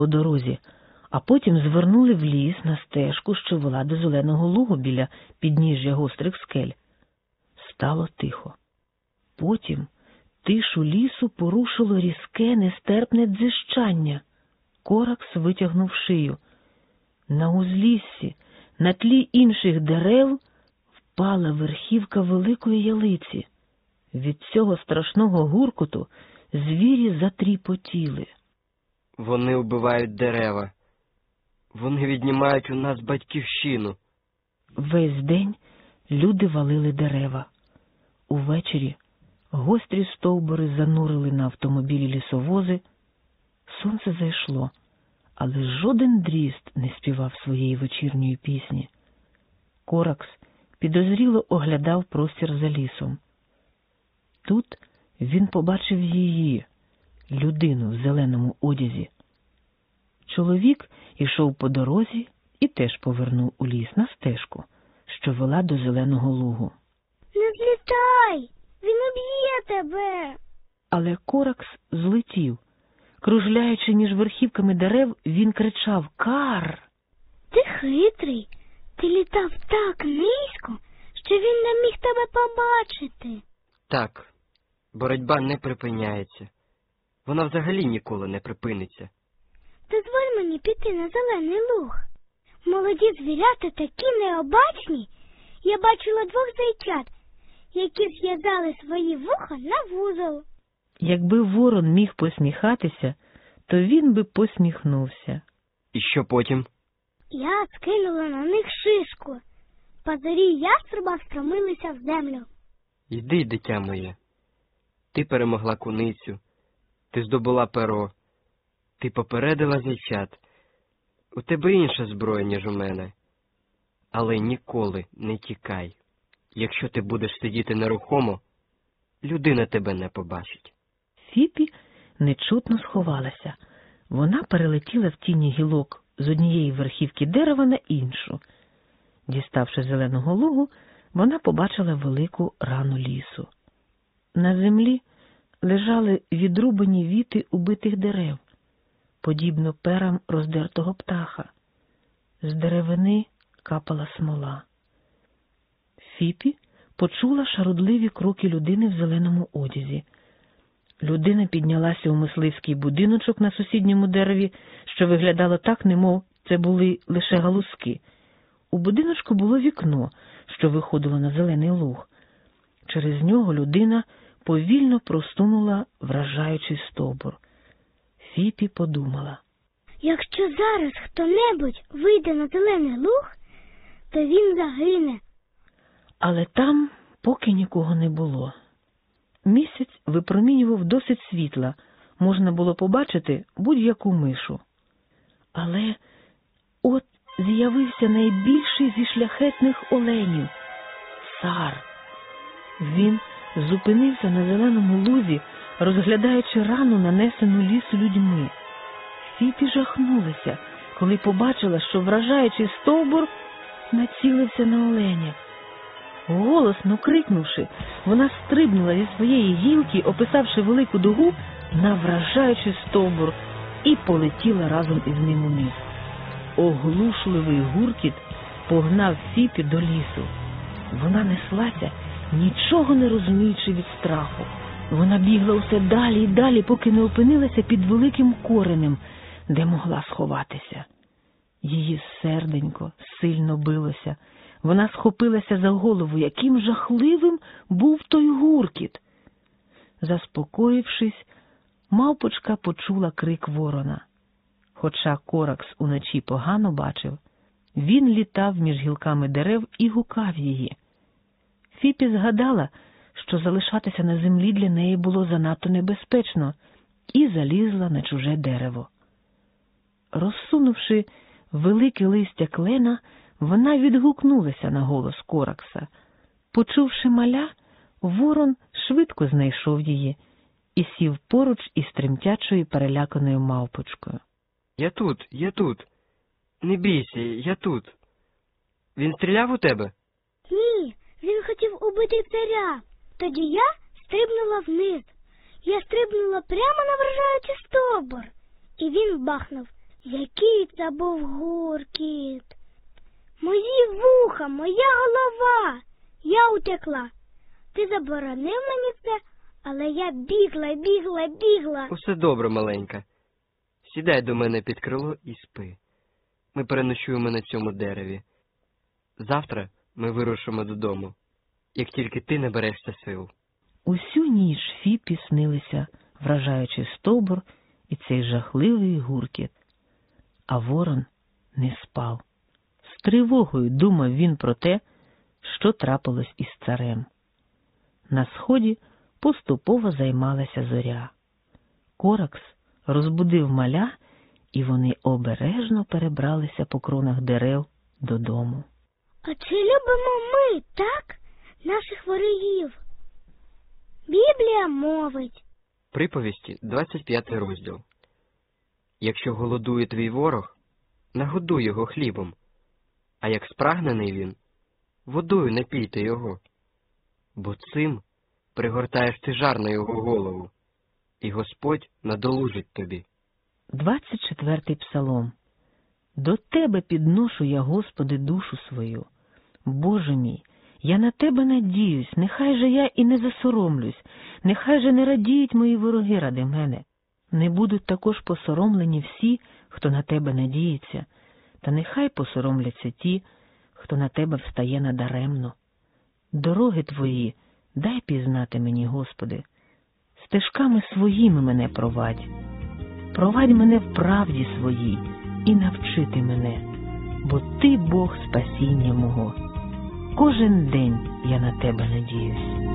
по дорозі, а потім звернули в ліс на стежку, що вела до Зеленого Лугу біля підніжжя гострих скель. Стало тихо. Потім тишу лісу порушило різке, нестерпне дзижчання. Коракс витягнув шию. На узліссі, на тлі інших дерев, впала верхівка великої ялиці. Від цього страшного гуркоту звірі затріпотіли. Вони вбивають дерева. Вони віднімають у нас батьківщину. Весь день люди валили дерева. Увечері гострі стовбури занурили на автомобілі лісовози. Сонце зайшло, але жоден дрізд не співав своєї вечірньої пісні. Коракс підозріло оглядав простір за лісом. Тут він побачив її, людину в зеленому одязі. Чоловік ішов по дорозі і теж повернув у ліс на стежку, що вела до Зеленого Лугу. «Не злітай! Він уб'є тебе!» Але Коракс злетів. Кружляючи між верхівками дерев, він кричав «Кар!». «Ти хитрий! Ти літав так низько, що він не міг тебе побачити!» Так, боротьба не припиняється. Вона взагалі ніколи не припиниться. «Дозволь мені піти на Зелений Луг. Молоді звірята такі необачні. Я бачила 2 зайчат, які зв'язали свої вуха на вузол». Якби ворон міг посміхатися, то він би посміхнувся. І що потім? Я скинула на них шишку. Пазурі яструба встромилися в землю. Йди, дитя моє. Ти перемогла куницю. Ти здобула перо. Ти попередила зайчат. У тебе інша зброя, ніж у мене. Але ніколи не тікай. Якщо ти будеш сидіти нерухомо, людина тебе не побачить. Фіпі нечутно сховалася. Вона перелетіла в тіні гілок з однієї верхівки дерева на іншу. Діставши Зеленого Лугу, вона побачила велику рану лісу. На землі лежали відрубані віти убитих дерев, подібно перам роздертого птаха. З деревини капала смола. Фіпі почула шарудливі кроки людини в зеленому одязі. Людина піднялася у мисливський будиночок на сусідньому дереві, що виглядало так, немов це були лише галузки. У будиночку було вікно, що виходило на Зелений Луг. Через нього людина повільно просунула вражаючий стовбур. Фіпі подумала. Якщо зараз хто-небудь вийде на Зелений Луг, то він загине. Але там поки нікого не було. Місяць випромінював досить світла, можна було побачити будь-яку мишу. Але от з'явився найбільший зі шляхетних оленів – цар. Він зупинився на Зеленому Лузі, розглядаючи рану, нанесену лісу людьми. Фіпі жахнулася, коли побачила, що вражаючий стовбур націлився на оленя. Голосно крикнувши, вона стрибнула зі своєї гілки, описавши велику дугу на вражаючий стовбур, і полетіла разом із ним униз. Оглушливий гуркіт погнав Фіпі до лісу. Вона неслася, нічого не розуміючи від страху. Вона бігла усе далі і далі, поки не опинилася під великим коренем, де могла сховатися. Її серденько сильно билося. Вона схопилася за голову, яким жахливим був той гуркіт. Заспокоївшись, мавпочка почула крик ворона. Хоча Коракс уночі погано бачив, він літав між гілками дерев і гукав її. Фіпі згадала, що залишатися на землі для неї було занадто небезпечно, і залізла на чуже дерево. Розсунувши велике листя клена, вона відгукнулася на голос Коракса. Почувши маля, ворон швидко знайшов її і сів поруч із тремтячою переляканою мавпочкою. Я тут. Не бійся, я тут. Він стріляв у тебе? Ні, він хотів убити царя. Тоді я стрибнула вниз. Я стрибнула прямо на вражаючий стовбур. І він бахнув Який це був гуркіт! Мої вуха, моя голова! Я утекла. Ти заборонив мені це, але я бігла. Усе добре, маленька. Сідай до мене під крило і спи. Ми переночуємо на цьому дереві. Завтра ми вирушимо додому, як тільки ти наберешся сил. Усю ніч Фіпі снилися вражаючий стовбур і цей жахливий гуркіт. А ворон не спав. З тривогою думав він про те, що трапилось із царем. На сході поступово займалася зоря. Коракс розбудив маля, і вони обережно перебралися по кронах дерев додому. А чи любимо ми, так, наших ворогів? Біблія мовить. Приповісті, 25 розділ. Якщо голодує твій ворог, нагодуй його хлібом, а як спрагнений він, водою напійте його, бо цим пригортаєш ти жар на його голову, і Господь надолужить тобі. 24-й псалом. До Тебе підношу я, Господи, душу свою. Боже мій, я на Тебе надіюсь, нехай же я і не засоромлюсь, нехай же не радіють мої вороги ради мене. Не будуть також посоромлені всі, хто на Тебе надіється, та нехай посоромляться ті, хто на Тебе встає надаремно. Дороги Твої дай пізнати мені, Господи, стежками своїми мене провадь. Провадь мене в правді своїй і навчити мене, бо Ти Бог спасіння мого. Кожен день я на Тебе надіюсь.